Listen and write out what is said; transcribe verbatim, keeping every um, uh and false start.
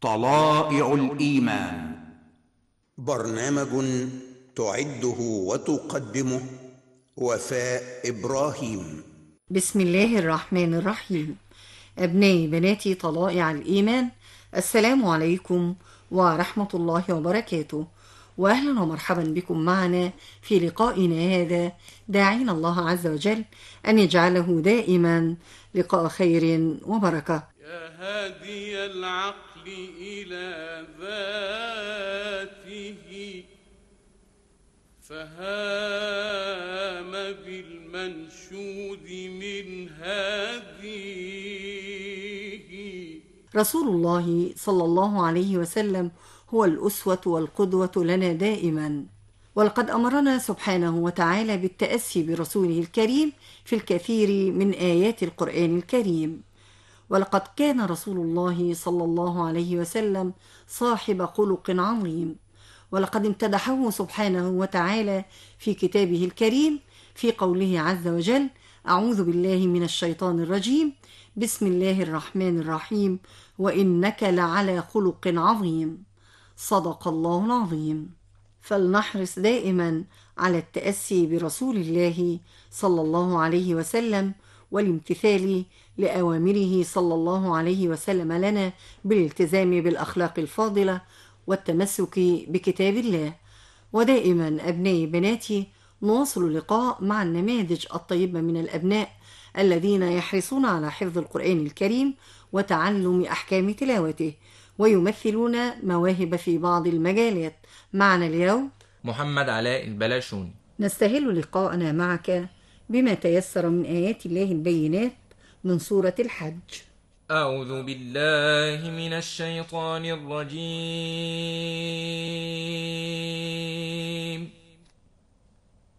طلائع الإيمان. برنامج تعده وتقدمه وفاء إبراهيم. بسم الله الرحمن الرحيم. أبنائي بناتي طلائع الإيمان، السلام عليكم ورحمة الله وبركاته، وأهلا ومرحبا بكم معنا في لقائنا هذا، داعين الله عز وجل أن يجعله دائما لقاء خير وبركة. يا هادي العقل إلى ذاته فهام بالمنشود من هاديه. رسول الله صلى الله عليه وسلم هو الأسوة والقدوة لنا دائما، ولقد أمرنا سبحانه وتعالى بالتأسي برسوله الكريم في الكثير من آيات القرآن الكريم. ولقد كان رسول الله صلى الله عليه وسلم صاحب خلق عظيم، ولقد امتدحه سبحانه وتعالى في كتابه الكريم في قوله عز وجل: أعوذ بالله من الشيطان الرجيم، بسم الله الرحمن الرحيم، وإنك لعلى خلق عظيم. صدق الله العظيم. فلنحرص دائما على التأسي برسول الله صلى الله عليه وسلم والامتثال لأوامره صلى الله عليه وسلم لنا بالالتزام بالأخلاق الفاضلة والتمسك بكتاب الله. ودائما أبنائي بناتي نواصل اللقاء مع النماذج الطيبة من الأبناء الذين يحرصون على حفظ القرآن الكريم وتعلم أحكام تلاوته، ويمثلون مواهب في بعض المجالات. معنا اليوم محمد علاء البلاشوني. نستهل لقاءنا معك بما تيسر من آيات الله البينات من سورة الحج. أعوذ بالله من الشيطان الرجيم.